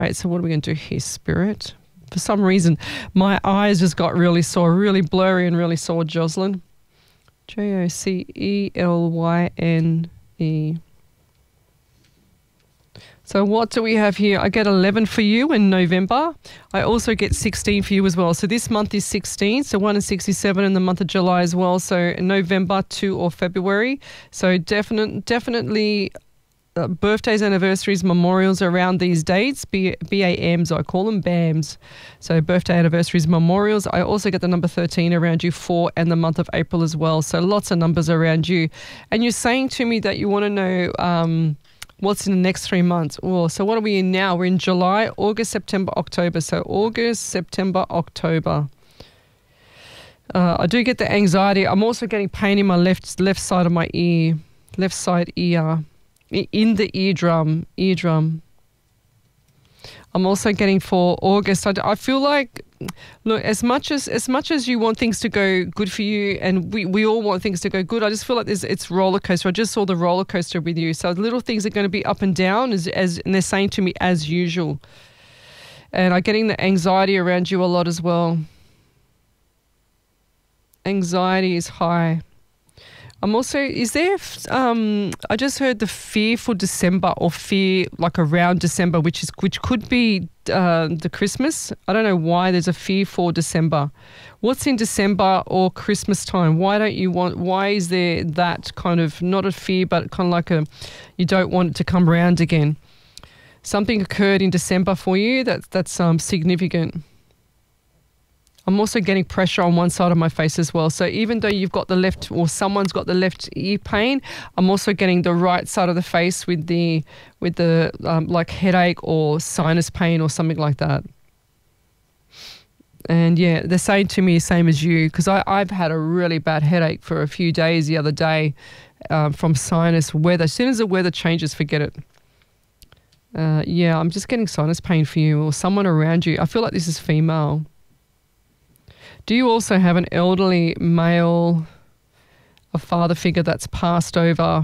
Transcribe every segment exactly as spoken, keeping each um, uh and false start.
Right, so what are we going to do here, Spirit? For some reason, my eyes just got really sore, really blurry and really sore, Jocelyn. J O C E L Y N E. So what do we have here? I get eleven for you in November. I also get sixteen for you as well. So this month is sixteen, so one and sixty-seven in the month of July as well. So in November, two or February. So definite, definitely uh, birthdays, anniversaries, memorials around these dates. B A Ms, I call them, B A Ms. So birthday, anniversaries, memorials. I also get the number thirteen around you for and the month of April as well. So lots of numbers around you. And you're saying to me that you want to know... Um, what's in the next three months? Oh, so what are we in now? We're in July, August, September, October. So August, September, October. Uh, I do get the anxiety. I'm also getting pain in my left left side of my ear, left side ear, in the eardrum, eardrum. I'm also getting for August. I, I feel like, look, as much as as much as you want things to go good for you, and we, we all want things to go good, I just feel like there's, it's roller coaster. I just saw the roller coaster with you. So little things are going to be up and down, as, as and they're saying to me as usual. And I'm getting the anxiety around you a lot as well. Anxiety is high. I'm also, is there, um, I just heard the fear for December, or fear like around December, which is which could be uh, the Christmas. I don't know why there's a fear for December. What's in December or Christmas time? Why don't you want, why is there that kind of, not a fear, but kind of like a, you don't want it to come around again? Something occurred in December for you that, that's um, significant. I'm also getting pressure on one side of my face as well. So even though you've got the left, or someone's got the left ear pain, I'm also getting the right side of the face with the with the um, like headache or sinus pain or something like that. And yeah, they're saying to me the same as you, because I've had a really bad headache for a few days the other day um, from sinus weather. As soon as the weather changes, forget it. Uh, yeah, I'm just getting sinus pain for you or someone around you. I feel like this is female. Do you also have an elderly male, a father figure that's passed over?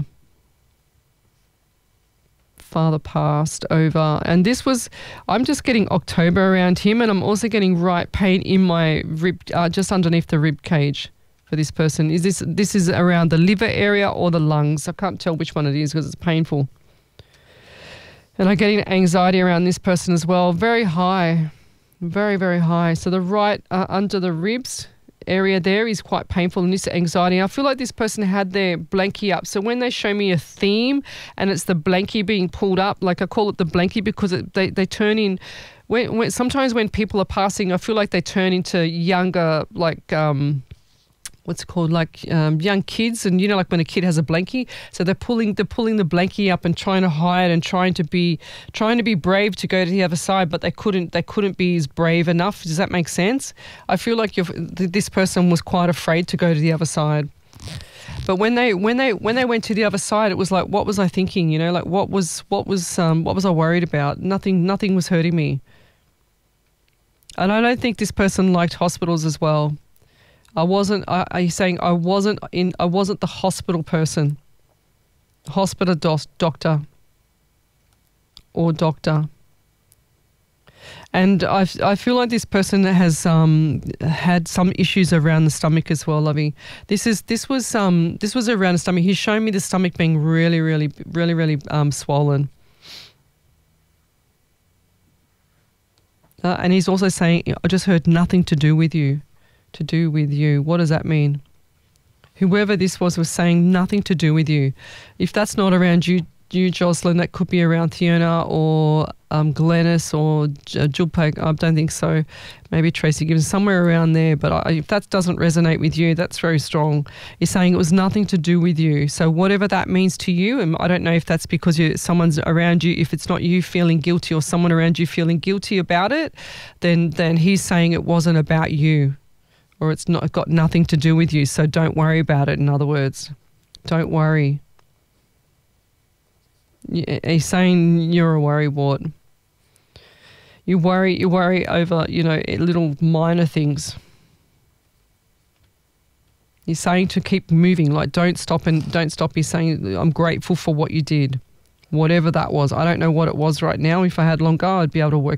Father passed over. And this was, I'm just getting October around him, and I'm also getting right pain in my rib, uh, just underneath the rib cage for this person. Is this, this is around the liver area or the lungs? I can't tell which one it is because it's painful. And I'm getting anxiety around this person as well. Very high. Very, very high. So the right uh, under the ribs area there is quite painful, and this anxiety. I feel like this person had their blankie up. So when they show me a theme and it's the blankie being pulled up, like I call it the blankie because it, they, they turn in, when, when sometimes when people are passing, I feel like they turn into younger, like, um, what's it called, like um, young kids, and you know, like when a kid has a blankie, so they're pulling they're pulling the blankie up and trying to hide and trying to be trying to be brave to go to the other side, but they couldn't they couldn't be as brave enough. Does that make sense? I feel like you're, this person was quite afraid to go to the other side. But when they when they when they went to the other side, it was like, what was I thinking? You know, like what was what was um, what was I worried about? Nothing nothing was hurting me. And I don't think this person liked hospitals as well. I wasn't, are you saying I wasn't in, I wasn't the hospital person, hospital dos, doctor or doctor. And I, I feel like this person has um, had some issues around the stomach as well, Lovey. This is, this was, um, this was around the stomach. He's showing me the stomach being really, really, really, really um, swollen. Uh, and he's also saying, I just heard nothing to do with you. To do with you. What does that mean? Whoever this was was saying nothing to do with you. If that's not around you, you Jocelyn, that could be around Fiona or um, Glennis or Julpag. I don't think so. Maybe Tracy Gibbons, somewhere around there. But I, if that doesn't resonate with you, that's very strong. You're saying it was nothing to do with you. So whatever that means to you, and I don't know if that's because you, someone's around you, if it's not you feeling guilty or someone around you feeling guilty about it, then then he's saying it wasn't about you. Or it's not got nothing to do with you, so don't worry about it, in other words. Don't worry. He's saying you're a worrywart. You worry, you worry over, you know, little minor things. He's saying to keep moving, like don't stop and don't stop. He's saying, I'm grateful for what you did. whatever that was. I don't know what it was right now. If I had longer, I'd be able to work